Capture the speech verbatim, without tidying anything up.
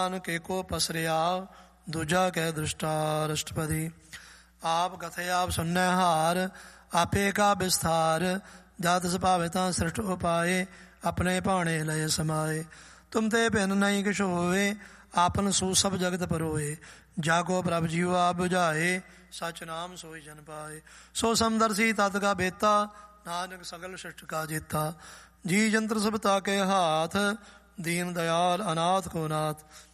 ਕੇ ਕੋ ਪਸਰਿਆ ਦੂਜਾ ਕਹਿ ਦ੍ਰਿਸ਼ਟਾ ਰਸ਼ਟਪਦੀ। ਆਪ ਕਥੇ ਆਪ ਸੁਨੈ ਹਾਰ ਆਪੇ ਕਾ ਵਿਸਥਾਰ। ਜਤ ਸੁਭਾਵੇ ਤਾਂ ਸ੍ਰਿਸ਼ਟ ਉਪਾਏ ਆਪਣੇ ਭਾਣੇ ਲਏ ਸਮਾਏ। ਤੁਮ ਤੇ ਭਿੰਨ ਨਹੀਂ ਕਿਛ ਹੋਵੇ ਆਪਨ ਸੂ ਸਭ ਜਗਤ ਪਰੋਏ। ਜਾਗੋ ਪ੍ਰਭ ਜੀਉ ਆਪ ਬੁਝਾਏ ਸਚ ਨਾਮ ਸੋਈ ਜਨ ਪਾਏ। ਸੋ ਸਮਦਰਸੀ ਤਤ ਕਾ ਬੇਤਾ ਨਾਨਕ ਸਗਲ ਸ੍ਰਿਸ਼ਟ ਕਾ ਜੇਤਾ। ਜੀ ਜੰਤਰ ਸਭ ਤਾਕੇ ਹਾਥ ਦੀਨ ਦਇਆਲ ਅਨਾਥ ਕੋ ਨਾਥ।